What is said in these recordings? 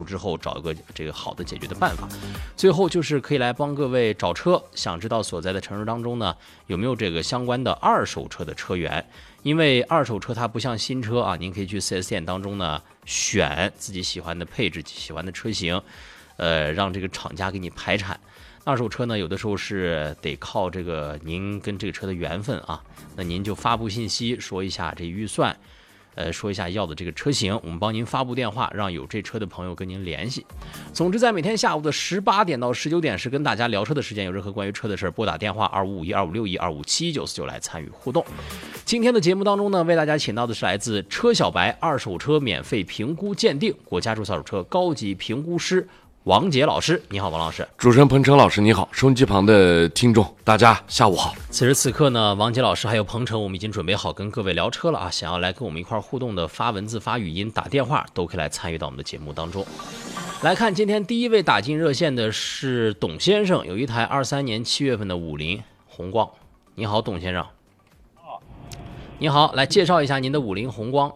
之后找一个这个好的解决的办法。最后就是可以来帮各位找车，想知道所在的城市当中呢有没有这个相关的二手车的车源，因为二手车它不像新车啊，您可以去 4S 店当中呢选自己喜欢的配置、喜欢的车型，让这个厂家给你排产。二手车呢，有的时候是得靠这个您跟这个车的缘分啊，那您就发布信息说一下这预算，说一下要的这个车型，我们帮您发布电话，让有这车的朋友跟您联系。总之，在每天下午的18点到19点是跟大家聊车的时间，有任何关于车的事，拨打电话25512561257949来参与互动。今天的节目当中呢，为大家请到的是来自车小白二手车免费评估鉴定国家注册二手车高级评估师王杰老师。你好，王老师。 主持人彭程老师你好，收音机旁的听众大家下午好。 此时此刻呢，王杰老师还有彭程，我们已经准备好跟各位聊车了啊！想要来跟我们一块互动的，发文字、发语音、打电话都可以来参与到我们的节目当中。来看今天第一位打进热线的是董先生，有一台23年7月份的50宏光。你好，董先生。你好，来介绍一下您的50宏光。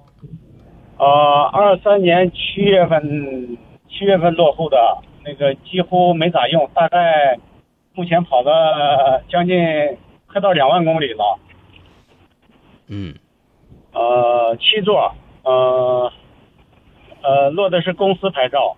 23年7月份落户的，那个几乎没咋用，大概目前跑了将近快到2万公里了。7座，落的是公司牌照。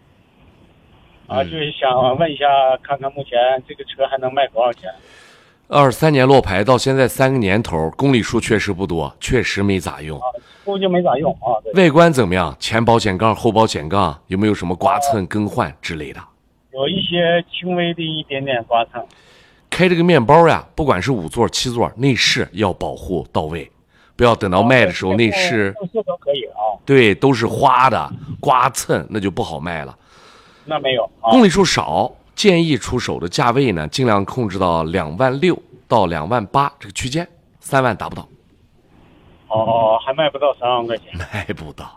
就是想问一下，看看目前这个车还能卖多少钱 ？23年落牌到现在3个年头，公里数确实不多，确实没咋用。 估计没咋用啊。对， 外观怎么样？前保险杠、后保险杠有没有什么刮蹭、更换之类的？ 有一些轻微的一点点刮蹭。 开这个面包呀，不管是5座、7座，内饰要保护到位，不要等到卖的时候内饰都可以啊。 对，都是花的、刮蹭，那就不好卖了。 那没有。 公里数少，建议出手的价位呢，尽量控制到2万6到2万8这个区间，3万达不到。 还卖不到3万块钱。 卖不到。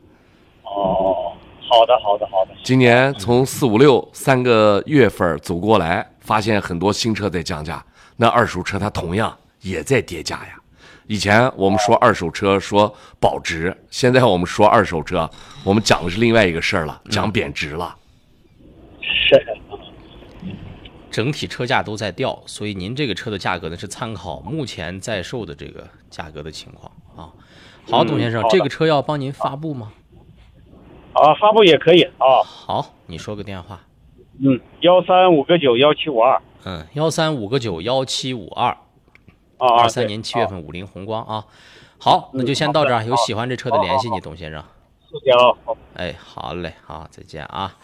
好的。 今年从4、5、6 3个月份走过来，发现很多新车在降价，那二手车它同样也在跌价呀。以前我们说二手车说保值，现在我们说二手车，我们讲的是另外一个事儿了，讲贬值了。 是。 整体车价都在掉，所以您这个车的价格呢是参考目前在售的这个价格的情况啊。好，董先生，这个车要帮您发布吗？ 发布也可以啊。 好，你说个电话。 135个91752。 135个91752。23年7月份50宏光啊。好，那就先到这儿。有喜欢这车的联系你，董先生。 谢谢啊。 好嘞，好，再见啊。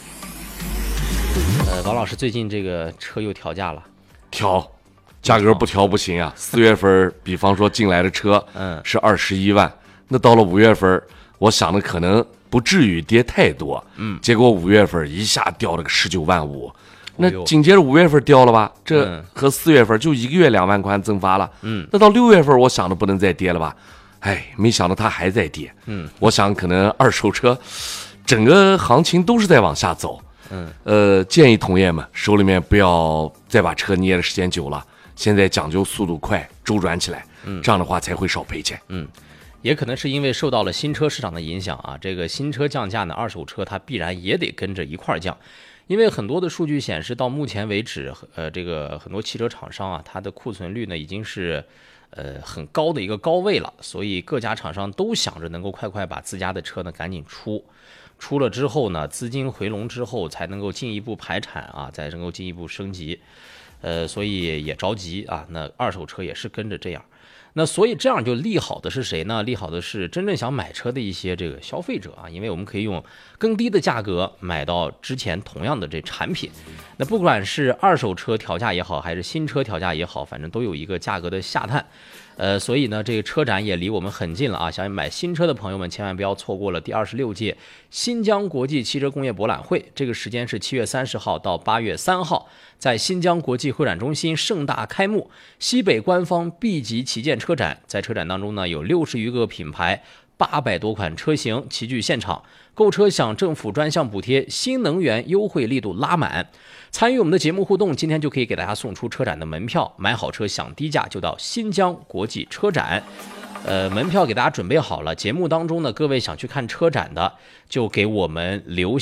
王老师，最近这个车又调价了。 调，价格不调不行啊。4月份，比方说进来的车，是21万，那到了5月份，我想的可能不至于跌太多，结果5月份一下掉了个19万5，那紧接着5月份掉了吧？这和4月份就1个月2万块增发了，那到6月份，我想的不能再跌了吧？没想到它还在跌，我想可能二手车整个行情都是在往下走。建议同业们手里面不要再把车捏的时间久了，现在讲究速度快，周转起来，这样的话才会少赔钱。 也可能是因为受到了新车市场的影响啊，这个新车降价呢，二手车它必然也得跟着一块降，因为很多的数据显示，到目前为止，这个很多汽车厂商啊，它的库存率呢已经是很高的一个高位了，所以各家厂商都想着能够快把自家的车呢赶紧出了之后呢，资金回笼之后才能够进一步排产啊，才能够进一步升级，所以也着急啊。那二手车也是跟着这样，那所以这样就利好的是谁呢？利好的是真正想买车的一些这个消费者啊，因为我们可以用更低的价格买到之前同样的这产品。那不管是二手车调价也好，还是新车调价也好，反正都有一个价格的下探。所以呢，这个车展也离我们很近了啊！想买新车的朋友们，千万不要错过了第26届新疆国际汽车工业博览会。这个时间是7月30号到8月3号，在新疆国际会展中心盛大开幕。西北官方 B 级旗舰车展，在车展当中呢，有60余个品牌，800多款车型齐聚现场，购车享政府专项补贴，新能源优惠力度拉满。参与我们的节目互动，今天就可以给大家送出车展的门票，买好车享低价，就到新疆国际车展。门票给大家准备好了，节目当中呢，各位想去看车展的，就给我们留